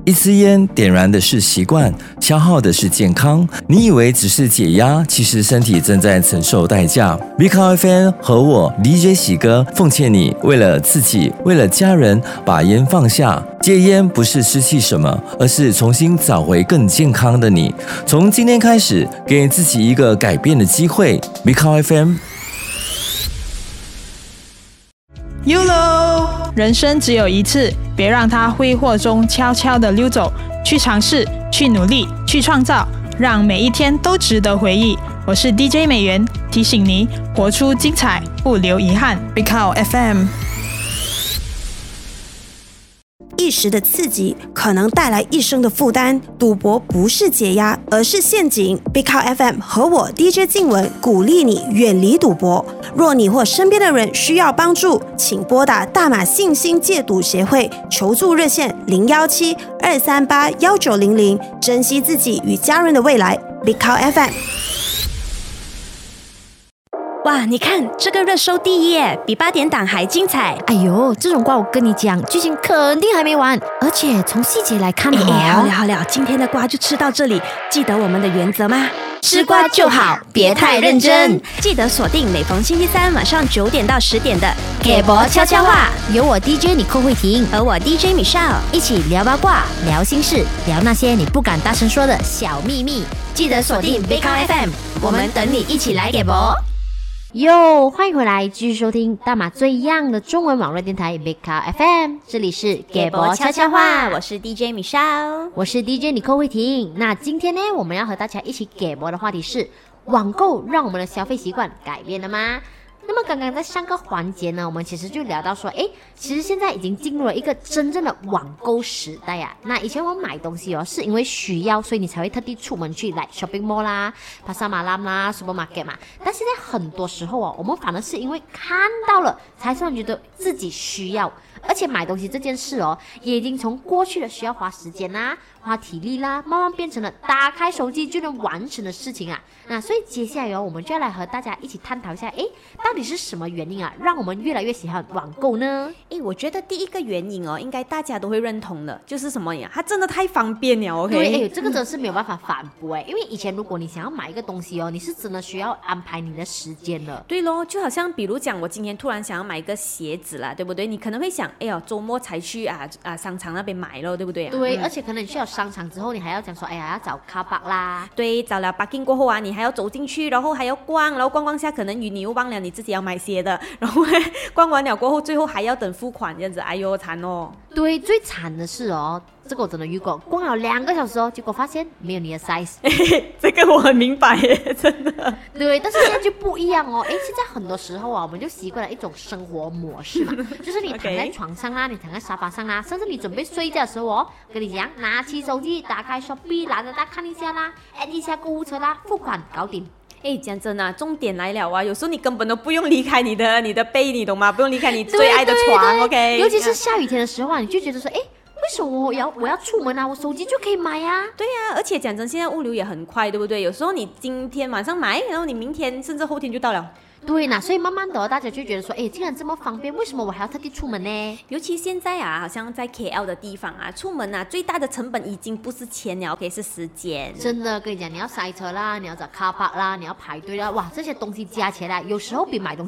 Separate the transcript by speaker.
Speaker 1: 一支烟点燃的是习惯，消耗的是健康。你以为只是解压，其实身体正在承受代价。Big Car FM 和我 DJ 喜哥奉劝你，为了自己，为了家人，把烟放下。戒烟不是失去什么，而是重新找回更健康的你。从今天开始，给自己一个改变的机会。Big Car FM。YOLO，
Speaker 2: 人生只有一次，别让它挥霍中悄悄地溜走。去尝试，去努力，去创造，让每一天都值得回忆。我是 DJ 美元，提醒你活出精彩，不留遗憾。Big Car FM。
Speaker 3: 一时的刺激可能带来一生的负担，赌博不是解压，而是陷阱。Big Car FM 和我 DJ 静雯鼓励你远离赌博。若你或身边的人需要帮助，请拨打大马信心戒赌协会求助热线017-238-1900，珍惜自己与家人的未来。Big Car FM。哇，你看这个热搜第一耶，比8点档还精彩。
Speaker 4: 哎呦，这种瓜我跟你讲，剧情肯定还没完，而且从细节来看
Speaker 3: 好了，今天的瓜就吃到这里。记得我们的原则吗？
Speaker 4: 吃瓜就好，别太认真。
Speaker 3: 记得锁定每逢星期三晚上9点到10点的
Speaker 4: 给博悄悄话，有我 DJ 你寇慧婷
Speaker 3: 和我 DJ Michelle
Speaker 4: 一起聊八卦，聊心事，聊那些你不敢大声说的小秘密。
Speaker 3: 记得锁定 Big Car FM， 我们等你一起来给博。
Speaker 4: 哟，欢迎回来，继续收听大马最样的中文网络电台 Big Car FM， 这里是给博悄悄话，
Speaker 3: 我是 DJ Michelle，
Speaker 4: 我是 DJ 李寇慧婷。那今天呢，我们要和大家一起给博的话题是：网购让我们的消费习惯改变了吗？那么刚刚在上个环节呢，我们其实就聊到说，其实现在已经进入了一个真正的网购时代啊。那以前我们买东西是因为需要，所以你才会特地出门去来 shopping mall 啦、Pasar Malam 啦、supermarket 嘛。但现在很多时候我们反而是因为看到了，才突然觉得自己需要。而且买东西这件事也已经从过去的需要花时间啦、花体力啦，慢慢变成了打开手机就能完成的事情啊。那所以接下来我们就要来和大家一起探讨一下，到底是什么原因啊，让我们越来越喜欢网购呢？
Speaker 3: 我觉得第一个原因应该大家都会认同的，就是什么呀？它真的太方便了 ，OK？
Speaker 4: 对，这个真的是没有办法反驳因为以前如果你想要买一个东西你是真的需要安排你的时间的。
Speaker 3: 对咯，就好像比如讲，我今天突然想要买一个鞋子啦，对不对？你可能会想，周末才去商场那边买咯，对不对？
Speaker 4: 对，而且可能你去了商场之后，你还要讲说，要找 car park 啦。
Speaker 3: 对，找了 parking 过后你还要走进去，然后还要逛，然后逛下，可能你又忘了你自己要买鞋的，然后逛完了过后，最后还要等付款这样子，哎呦惨哦。
Speaker 4: 对，最惨的是这个我真的遇过，逛了2个小时结果发现没有你的 size。
Speaker 3: 这个我很明白耶，真的。
Speaker 4: 对，但是现在就不一样现在很多时候我们就习惯了一种生活模式嘛，就是你躺在床上啦，你躺在沙发上啦，甚至你准备睡觉的时候跟你讲，拿起手机，打开 Shopee， 拿着它看一下啦 ，add 一下购物车啦，付款搞定。
Speaker 3: 讲真啊，重点来了有时候你根本都不用离开你的被，你懂吗？不用离开你最爱的床。
Speaker 4: 对
Speaker 3: ，OK。
Speaker 4: 尤其是下雨天的时候你就觉得说，为什么我要出门我手机就可以买啊？
Speaker 3: 对啊，而且讲真，现在物流也很快，对不对？有时候你今天晚上买，然后你明天甚至后天就到了。
Speaker 4: 对呢，所以慢慢的大家就觉得说，既然这么方便，为什么我还要特地出门呢？
Speaker 3: 尤其现在好像在 KL 的地方出门最大的成本已经不是钱了 ，OK， 是时间。
Speaker 4: 真的跟你讲，你要塞车啦，你要找 car park 啦，你要排队啦，哇，这些东西加起来，有时候比买东